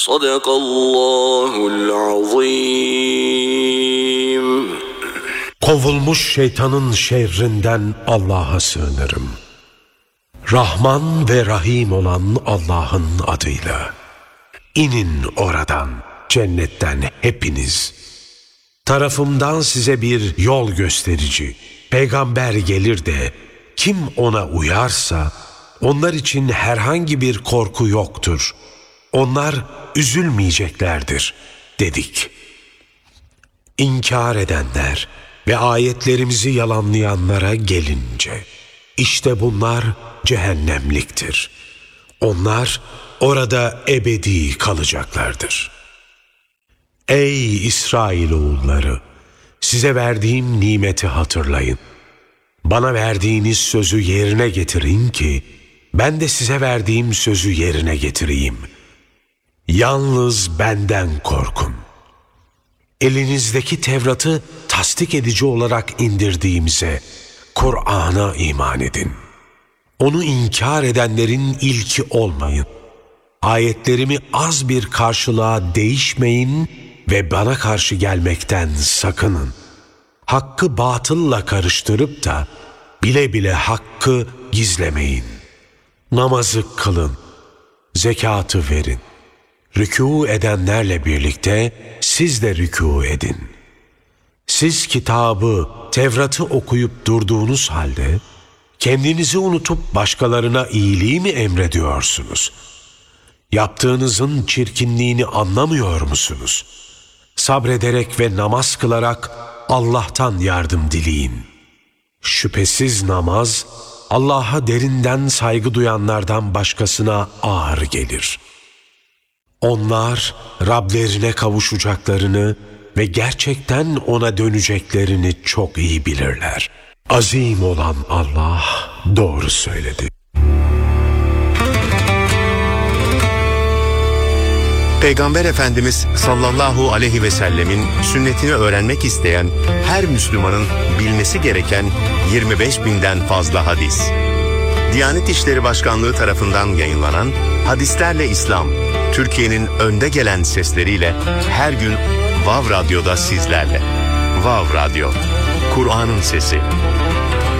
Sadakallahul azim. Kovulmuş şeytanın şerrinden Allah'a sığınırım. Rahman ve Rahim olan Allah'ın adıyla. İnin oradan, cennetten hepiniz. Tarafımdan size bir yol gösterici, peygamber gelir de kim ona uyarsa onlar için herhangi bir korku yoktur. Onlar üzülmeyeceklerdir dedik. İnkar edenler ve ayetlerimizi yalanlayanlara gelince, işte bunlar cehennemliktir. Onlar orada ebedi kalacaklardır. Ey İsrailoğulları! Size verdiğim nimeti hatırlayın. Bana verdiğiniz sözü yerine getirin ki, ben de size verdiğim sözü yerine getireyim. Yalnız benden korkun. Elinizdeki Tevrat'ı tasdik edici olarak indirdiğimize, Kur'an'a iman edin. Onu inkar edenlerin ilki olmayın. Ayetlerimi az bir karşılığa değişmeyin ve bana karşı gelmekten sakının. Hakkı batılla karıştırıp da bile bile hakkı gizlemeyin. Namazı kılın, zekatı verin. Rükû edenlerle birlikte siz de rükû edin. Siz kitabı, Tevrat'ı okuyup durduğunuz halde kendinizi unutup başkalarına iyiliği mi emrediyorsunuz? Yaptığınızın çirkinliğini anlamıyor musunuz? Sabrederek ve namaz kılarak Allah'tan yardım dileyin. Şüphesiz namaz, Allah'a derinden saygı duyanlardan başkasına ağır gelir. Onlar Rablerine kavuşacaklarını ve gerçekten ona döneceklerini çok iyi bilirler. Azim olan Allah doğru söyledi. Peygamber Efendimiz sallallahu aleyhi ve sellemin sünnetini öğrenmek isteyen her Müslümanın bilmesi gereken 25.000'den fazla hadis. Diyanet İşleri Başkanlığı tarafından yayınlanan Hadislerle İslam, Türkiye'nin önde gelen sesleriyle her gün Vav Radyo'da sizlerle. Vav Radyo, Kur'an'ın sesi.